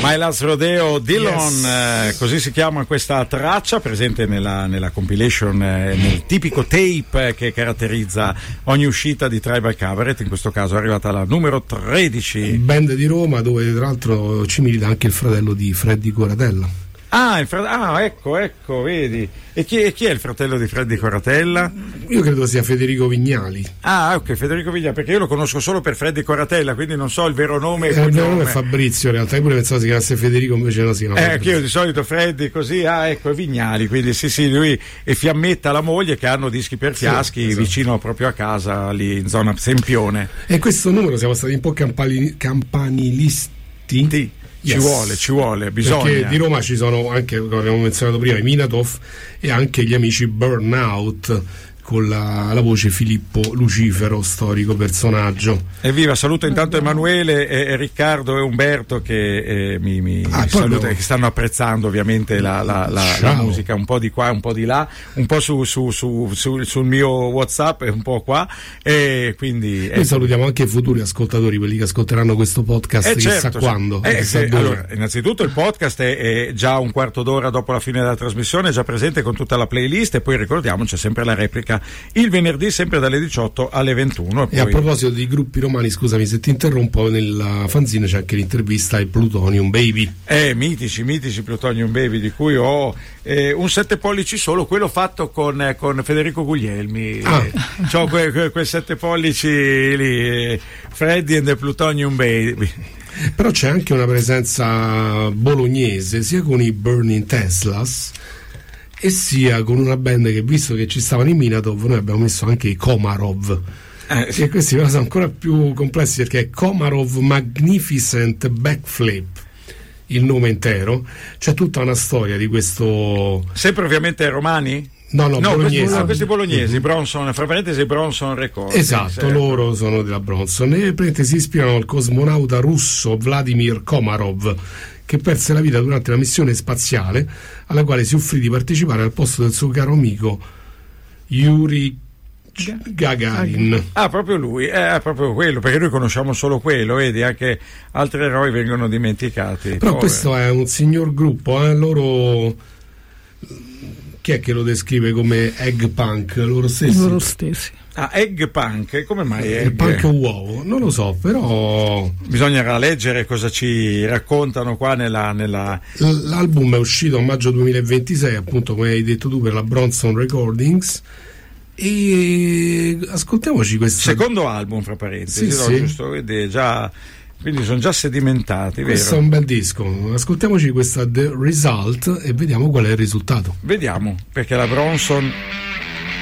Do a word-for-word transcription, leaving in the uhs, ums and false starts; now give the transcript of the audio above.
My Last Rodeo Dillon, yes. eh, così si chiama questa traccia, presente nella, nella compilation, eh, nel tipico tape che caratterizza ogni uscita di Tribal Cabaret. In questo caso è arrivata la numero tredici. Band di Roma, dove tra l'altro ci milita anche il fratello di Freddy Coratella. Ah, il frate- ah, ecco, ecco, vedi. E chi, e chi è il fratello di Freddy Coratella? Io credo sia Federico Vignali. Ah, ok, Federico Vignali, perché io lo conosco solo per Freddy Coratella, quindi non so il vero nome. Eh, il vero nome è Fabrizio, in realtà io pure pensavo si chiamasse Federico, invece no, si chiama Eh, che io di solito Freddy così, ah, ecco, è Vignali, quindi sì, sì, lui e Fiammetta, la moglie, che hanno dischi per fiaschi, sì, esatto, vicino proprio a casa, lì in zona Sempione. E questo numero siamo stati un po' campani- campanilisti. Sì. Ci yes. vuole, ci vuole, bisogna. Perché di Roma ci sono anche, come abbiamo menzionato prima, i Minatov e anche gli amici Burnout, con la, la voce Filippo Lucifero, storico personaggio. Evviva, saluto intanto Emanuele, e, e Riccardo e Umberto che eh, mi, mi ah, saluto, che stanno apprezzando ovviamente la, la, la, la musica, un po' di qua, un po' di là, un po' su, su, su, su, sul mio WhatsApp e un po' qua. E quindi noi eh, salutiamo anche i futuri ascoltatori, quelli che ascolteranno questo podcast eh, chissà certo, quando. Eh, se, allora, innanzitutto il podcast è, è già un quarto d'ora dopo la fine della trasmissione, è già presente con tutta la playlist, e poi ricordiamo c'è sempre la replica il venerdì sempre dalle diciotto alle ventuno. E, poi... e a proposito di gruppi romani, scusami se ti interrompo, nella fanzine c'è anche l'intervista ai Plutonium Baby. Eh, mitici, mitici Plutonium Baby, di cui ho eh, un sette pollici solo, quello fatto con, eh, con Federico Guglielmi. Ah. Eh, c'ho quel, quel, quel sette pollici lì, eh, Freddy and the Plutonium Baby. Però c'è anche una presenza bolognese, sia con i Burning Teslas e sia con una band che, visto che ci stavano i Minatov, noi abbiamo messo anche i Komarov, eh, sì. E questi però sono ancora più complessi, perché è Komarov Magnificent Backflip il nome intero. C'è tutta una storia di questo, sempre ovviamente romani? No, no, no bolognesi. Questi, no, questi bolognesi, mm-hmm. Bronson, fra parentesi Bronson Records. Esatto, certo. Loro sono della Bronson e si ispirano al cosmonauta russo Vladimir Komarov, che perse la vita durante una missione spaziale alla quale si offrì di partecipare al posto del suo caro amico Yuri Gagarin. Ah, proprio lui, è eh, proprio quello, perché noi conosciamo solo quello, vedi, anche altri eroi vengono dimenticati. Però Poi... questo è un signor gruppo, eh? Loro... chi è che lo descrive come egg punk? Loro stessi? Loro stessi. Ah, egg punk, come mai egg? Il punk uovo, non lo so, però bisognerà leggere cosa ci raccontano qua nella, nella... L'album è uscito a maggio duemilaventisei, appunto, come hai detto tu, per la Bronson Recordings, e ascoltiamoci questo secondo album, fra parentesi, sì, no, sì. giusto? Vedi, già, quindi sono già sedimentati, questo vero? È un bel disco, ascoltiamoci questa The Result e vediamo qual è il risultato. Vediamo, perché la Bronson